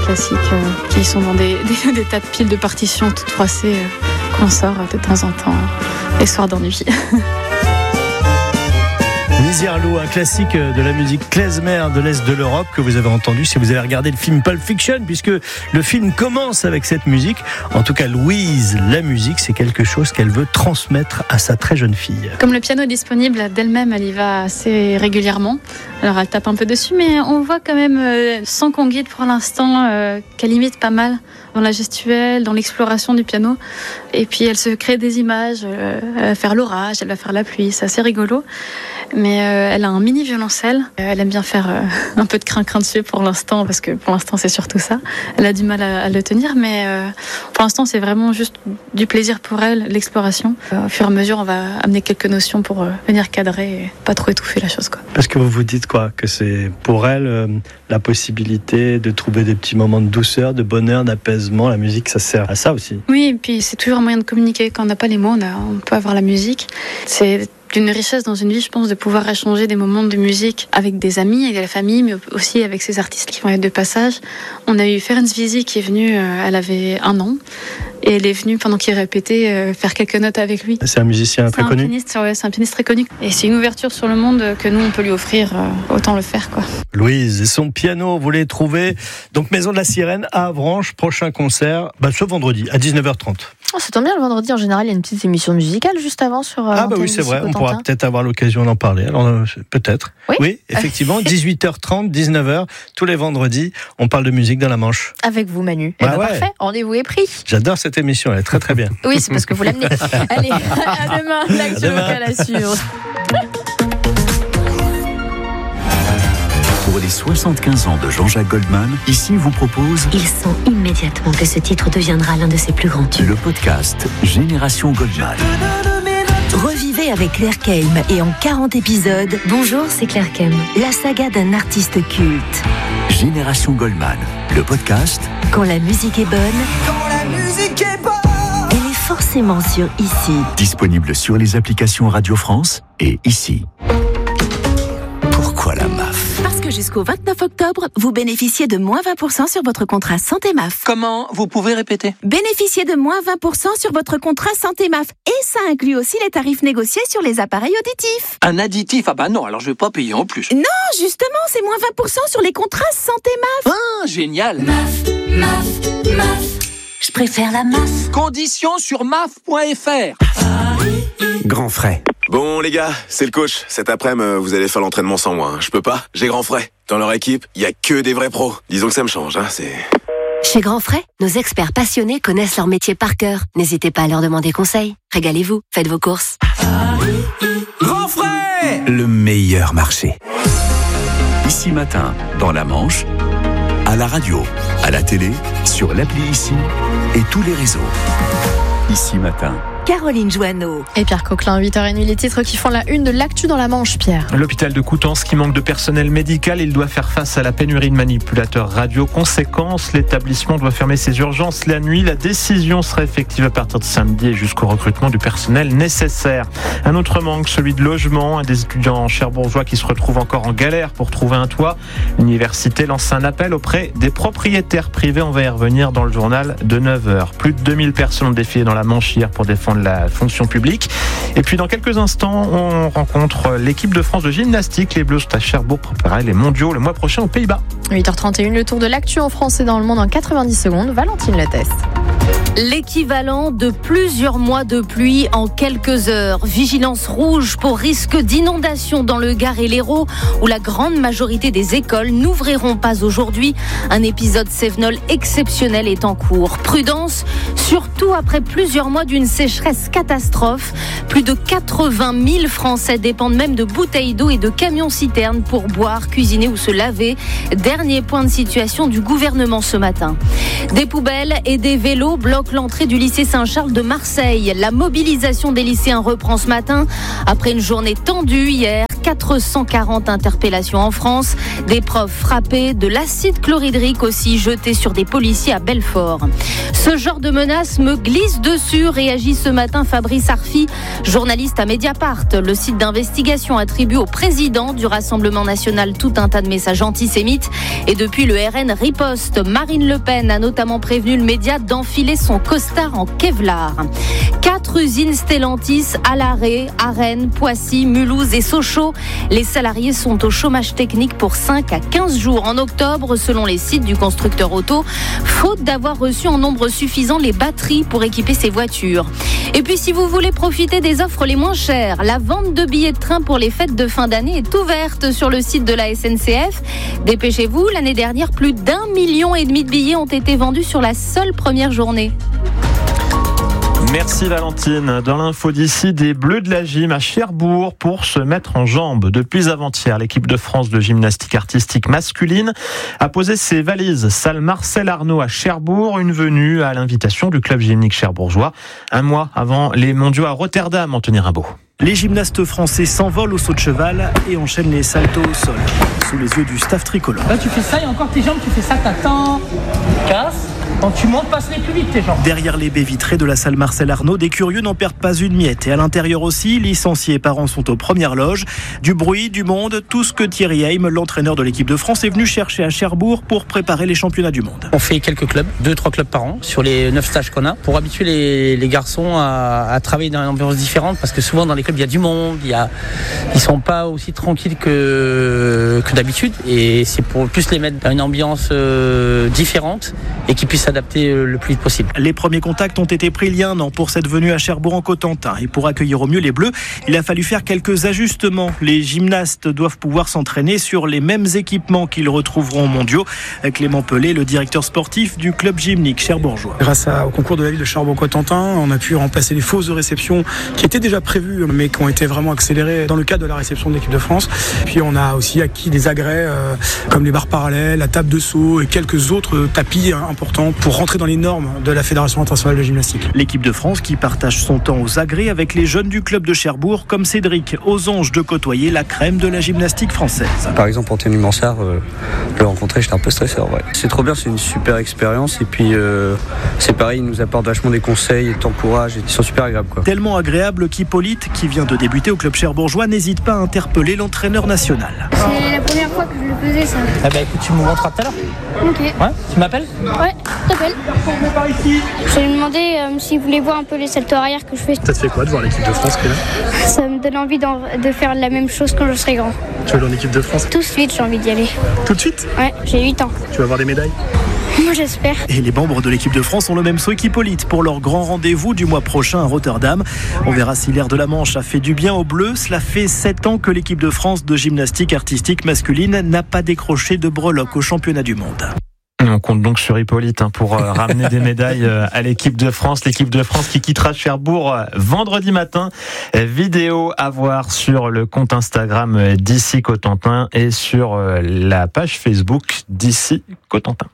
classiques qui sont dans des tas de piles de partitions toutes froissées qu'on sort de temps en temps les soirs d'ennui. Misirlou, un classique de la musique klezmer de l'Est de l'Europe que vous avez entendu si vous avez regardé le film Pulp Fiction, puisque le film commence avec cette musique. En tout cas, Louise, la musique, c'est quelque chose qu'elle veut transmettre à sa très jeune fille. Comme le piano est disponible d'elle-même, elle y va assez régulièrement. Alors elle tape un peu dessus, mais on voit quand même, sans qu'on guide pour l'instant, qu'elle imite pas mal dans la gestuelle, dans l'exploration du piano. Et puis elle se crée des images, elle va faire l'orage, elle va faire la pluie, c'est assez rigolo. Mais elle a un mini violoncelle, elle aime bien faire un peu de crin-crin dessus pour l'instant, parce que pour l'instant c'est surtout ça. Elle a du mal à le tenir, mais pour l'instant c'est vraiment juste du plaisir pour elle, l'exploration. Au fur et à mesure on va amener quelques notions pour venir cadrer et pas trop étouffer la chose, quoi. Parce que vous vous dites quoi, que c'est pour elle la possibilité de trouver des petits moments de douceur, de bonheur, d'apaisement. La musique, ça sert à ça aussi. Oui, et puis c'est toujours un moyen de communiquer. Quand on n'a pas les mots, on peut avoir la musique. C'est d'une richesse dans une vie, je pense, de pouvoir échanger des moments de musique avec des amis, avec la famille, mais aussi avec ces artistes qui vont être de passage. On a eu Ferenc Vizi qui est venu, elle avait 1 an, et elle est venue pendant qu'il répétait faire quelques notes avec lui. C'est un musicien très connu. C'est un pianiste très connu. Et c'est une ouverture sur le monde que nous, on peut lui offrir, autant le faire, quoi. Louise et son piano, vous les trouvez donc Maison de la Sirène à Avranches, prochain concert ce vendredi à 19h30. Oh, ça tombe bien, le vendredi en général il y a une petite émission musicale juste avant sur oui, c'est vrai, on pourra peut-être avoir l'occasion d'en parler. Alors peut-être. Oui, effectivement, 18h30, 19h tous les vendredis, on parle de musique dans la Manche. Avec vous Manu. Parfait, rendez-vous est pris. J'adore cette émission, elle est très très bien. Oui, c'est parce que vous l'amenez. Allez, à demain, l'actu locale à suivre. Pour les 75 ans de Jean-Jacques Goldman, ici vous propose... Il sent immédiatement que ce titre deviendra l'un de ses plus grands tubes. Le podcast Génération Goldman. Revivez avec Claire Keim et en 40 épisodes... Bonjour, c'est Claire Keim. La saga d'un artiste culte. Génération Goldman. Le podcast... Quand la musique est bonne... Quand la musique est bonne... Elle est forcément sur Ici. Disponible sur les applications Radio France et Ici. Pourquoi la MAF ? Parce que jusqu'au 29 octobre, vous bénéficiez de moins 20% sur votre contrat Santé MAF. Comment ? Vous pouvez répéter ? Bénéficiez de moins 20% sur votre contrat Santé MAF. Et ça inclut aussi les tarifs négociés sur les appareils auditifs. Un additif ? Ah bah non, alors je vais pas payer en plus. Non, justement, c'est moins 20% sur les contrats Santé MAF. Ah, génial ! MAF. Je préfère la MAF. Conditions sur maf.fr. Grand frais. Bon les gars, c'est le coach. Cet après-midi, vous allez faire l'entraînement sans moi. Je peux pas, j'ai Grand frais. Dans leur équipe, il y a que des vrais pros. Disons que ça me change, c'est... Chez Grand Frais, nos experts passionnés connaissent leur métier par cœur. N'hésitez pas à leur demander conseil. Régalez-vous, faites vos courses. Grand frais ! Le meilleur marché. Ici matin, dans la Manche, à la radio, à la télé, sur l'appli Ici et tous les réseaux. Ici matin. Caroline Joanneau. Et Pierre Coquelin, 8h30, les titres qui font la une de l'actu dans la Manche, Pierre. L'hôpital de Coutances qui manque de personnel médical, il doit faire face à la pénurie de manipulateurs radio. Conséquence, l'établissement doit fermer ses urgences la nuit. La décision sera effective à partir de samedi et jusqu'au recrutement du personnel nécessaire. Un autre manque, celui de logement. Un des étudiants cherbourgeois qui se retrouvent encore en galère pour trouver un toit. L'université lance un appel auprès des propriétaires privés. On va y revenir dans le journal de 9h. Plus de 2000 personnes ont défilé dans la Manche hier pour défendre la fonction publique. Et puis dans quelques instants, on rencontre l'équipe de France de gymnastique. Les Bleus sont à Cherbourg pour préparer les mondiaux le mois prochain aux Pays-Bas. 8h31, le tour de l'actu en France et dans le monde en 90 secondes. Valentine Leteste. L'équivalent de plusieurs mois de pluie en quelques heures. Vigilance rouge pour risque d'inondation dans le Gard et l'Hérault, où la grande majorité des écoles n'ouvriront pas aujourd'hui. Un épisode Cévenol exceptionnel est en cours. Prudence, surtout après plusieurs mois d'une sécheresse catastrophe. Plus de 80 000 Français dépendent même de bouteilles d'eau et de camions-citernes pour boire, cuisiner ou se laver. Dernier point de situation du gouvernement ce matin. Des poubelles et des vélos bloquent l'entrée du lycée Saint-Charles de Marseille. La mobilisation des lycéens reprend ce matin après une journée tendue hier. 440 interpellations en France, des profs frappés, de l'acide chlorhydrique aussi jeté sur des policiers à Belfort. Ce genre de menace me glisse dessus, réagit ce matin Fabrice Arfi, journaliste à Mediapart, le site d'investigation attribué au président du Rassemblement national tout un tas de messages antisémites. Et depuis, le RN riposte. Marine Le Pen a notamment prévenu le média d'enfiler son costard en Kevlar. 4 usines Stellantis à l'arrêt, à Rennes, Poissy, Mulhouse et Sochaux. Les salariés sont au chômage technique pour 5 à 15 jours en octobre, selon les sites du constructeur auto, faute d'avoir reçu en nombre suffisant les batteries pour équiper ses voitures. Et puis, si vous voulez profiter des offres les moins chères, la vente de billets de train pour les fêtes de fin d'année est ouverte sur le site de la SNCF. Dépêchez-vous, l'année dernière, plus d'1,5 million de billets ont été vendus sur la seule première journée. Merci Valentine. Dans l'info d'ici, des Bleus de la Gym à Cherbourg pour se mettre en jambes. Depuis avant-hier, l'équipe de France de gymnastique artistique masculine a posé ses valises. Salle Marcel Arnaud à Cherbourg, une venue à l'invitation du club gymnique cherbourgeois. Un mois avant les mondiaux à Rotterdam, Anthony Rimbaud. Les gymnastes français s'envolent au saut de cheval et enchaînent les saltos au sol, sous les yeux du staff tricolore. Là, tu fais ça et encore tes jambes, tu fais ça, t'attends, casse. Quand tu montes, passe-les plus vite tes jambes. Derrière les baies vitrées de la salle Marcel Arnaud, des curieux n'en perdent pas une miette. Et à l'intérieur aussi, licenciés et parents sont aux premières loges. Du bruit, du monde, tout ce que Thierry Heim, l'entraîneur de l'équipe de France, est venu chercher à Cherbourg pour préparer les championnats du monde. On fait quelques clubs, 2-3 clubs par an, sur les 9 stages qu'on a, pour habituer les garçons à travailler dans une ambiance différente, parce que souvent dans les clubs, il y a du monde, ils sont pas aussi tranquilles que d'habitude, et c'est pour plus les mettre dans une ambiance différente et qu'ils puissent s'adapter le plus vite possible. Les premiers contacts ont été pris il y a 1 an pour cette venue à Cherbourg en Cotentin, et pour accueillir au mieux les Bleus, il a fallu faire quelques ajustements. Les gymnastes doivent pouvoir s'entraîner sur les mêmes équipements qu'ils retrouveront aux mondiaux. Clément Pelé, le directeur sportif du club gymnique cherbourgeois. Grâce au concours de la ville de Cherbourg-Cotentin, on a pu remplacer les fausses de réception qui étaient déjà prévues, mais qui ont été vraiment accélérées dans le cadre de la réception de l'équipe de France. Puis on a aussi acquis des agrès comme les barres parallèles, la table de saut et quelques autres tapis importants pour rentrer dans les normes de la Fédération internationale de gymnastique. L'équipe de France qui partage son temps aux agrès avec les jeunes du club de Cherbourg comme Cédric, aux anges de côtoyer la crème de la gymnastique française. Par exemple, Anthony Mansart, le rencontrer, j'étais un peu stressé en vrai. C'est trop bien, c'est une super expérience et puis c'est pareil, il nous apporte vachement des conseils, il t'encourage et ils sont super agréables quoi. Tellement agréable qu'Hippolyte, qui vient de débuter au club cherbourgeois, n'hésite pas à interpeller l'entraîneur national. C'est la première fois que je le faisais ça. Eh ben écoute, tu me montreras tout à l'heure. Ok. Ouais, tu m'appelles ? Ouais, je t'appelle. Je lui ai demandé s'il voulait voir un peu les saltos arrière que je fais. Ça te fait quoi de voir l'équipe de France qui est là ? Ça me donne envie de faire la même chose quand je serai grand. Tu veux dans l'équipe de France ? Tout de suite, j'ai envie d'y aller. Tout de suite ? Ouais, j'ai 8 ans. Tu vas avoir des médailles ? Moi j'espère. Et les membres de l'équipe de France ont le même souhait qu'Hippolyte pour leur grand rendez-vous du mois prochain à Rotterdam. On verra si l'air de la Manche a fait du bien aux Bleus. Cela fait 7 ans que l'équipe de France de gymnastique artistique masculine n'a pas décroché de breloque au championnat du monde. On compte donc sur Hippolyte pour ramener des médailles à l'équipe de France. L'équipe de France qui quittera Cherbourg vendredi matin. Vidéo à voir sur le compte Instagram d'ici Cotentin et sur la page Facebook d'ici Cotentin.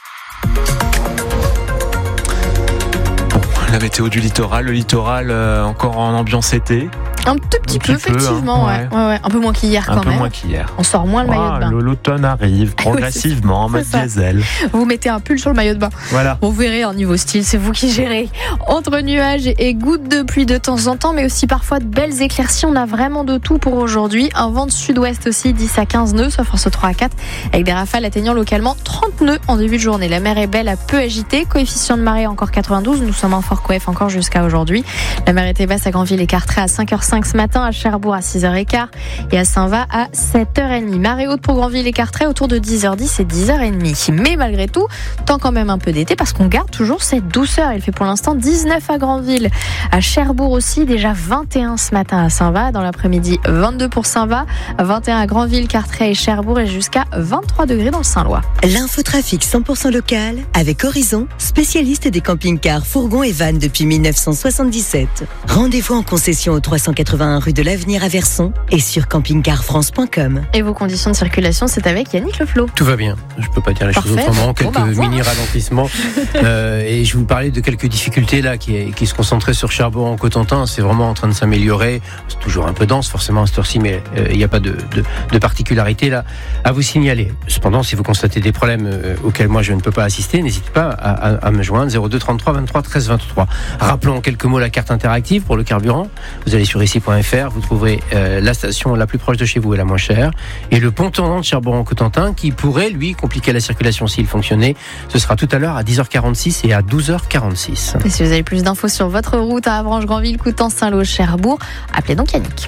La météo du littoral, le littoral encore en ambiance été. Un tout petit peu, effectivement, hein, ouais. Un peu moins qu'hier quand même. Un peu moins qu'hier. On sort moins le maillot de bain. L'automne arrive progressivement en mode diesel. Vous mettez un pull sur le maillot de bain. Voilà. Vous verrez, en niveau style, c'est vous qui gérez. Entre nuages et gouttes de pluie de temps en temps, mais aussi parfois de belles éclaircies. On a vraiment de tout pour aujourd'hui. Un vent de sud-ouest aussi, 10 à 15 nœuds, soit force 3 à 4, avec des rafales atteignant localement 30 nœuds en début de journée. La mer est belle, à peu agitée. Coefficient de marée encore 92. Nous sommes en fort coef encore jusqu'à aujourd'hui. La mer était basse à Granville et Cartré à 5h05 ce matin, à Cherbourg à 6h15 et à Saint-Va à 7h30. Marée haute pour Granville et Cartré autour de 10h10 et 10h30. Mais malgré tout, tant quand même un peu d'été parce qu'on garde toujours cette douceur. Il fait pour l'instant 19 à Granville. À Cherbourg aussi, déjà 21 ce matin à Saint-Va. Dans l'après-midi, 22 pour Saint-Va, 21 à Granville, Cartré et Cherbourg et jusqu'à 23 degrés dans le Saint-Lois. L'infotrafic 100% local avec Horizon, spécialiste des camping-cars, fourgons et vannes depuis 1977. Rendez-vous en concession au 380 181 rue de l'Avenir à Verson et sur campingcarfrance.com. Et vos conditions de circulation, c'est avec Yannick Leflot. Tout va bien, je peux pas dire les choses autrement, quelques mini-ralentissements. Et je vous parlais de quelques difficultés là qui se concentraient sur Cherbourg-en-Cotentin. C'est vraiment en train de s'améliorer. C'est toujours un peu dense forcément à cette heure-ci, mais il n'y a pas de particularité là à vous signaler. Cependant, si vous constatez des problèmes auxquels moi je ne peux pas assister, n'hésitez pas à me joindre 02 33 23 13 23. Rappelons en quelques mots la carte interactive pour le carburant. Vous allez sur ici.fr, vous trouverez la station la plus proche de chez vous et la moins chère, et le pont tournant de Cherbourg-en-Cotentin qui pourrait lui compliquer la circulation s'il fonctionnait. Ce sera tout à l'heure à 10h46 et à 12h46. Et si vous avez plus d'infos sur votre route à Avranches, Granville, Coutances, Saint-Lô, Cherbourg, appelez donc Yannick.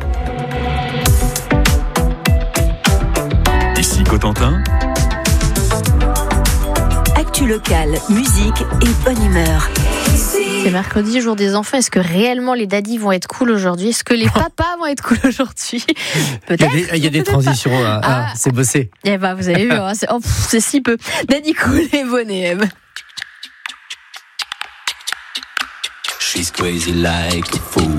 Ici Cotentin. Actu locale, musique et bonne humeur. C'est mercredi, jour des enfants. Est-ce que réellement les daddies vont être cool aujourd'hui? Est-ce que les papas vont être cool aujourd'hui? Peut-être. Il y a des transitions. C'est bossé. Eh ben, vous avez vu, hein, c'est si peu. Daddy cool et bonnet. She's crazy like a fool.